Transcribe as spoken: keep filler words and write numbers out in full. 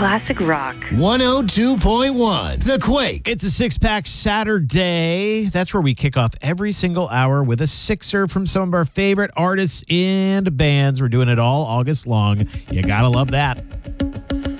classic rock. one oh two point one The Quake. It's a six-pack Saturday. That's where we kick off every single hour with a sixer from some of our favorite artists and bands. We're doing it all August long. You gotta love that.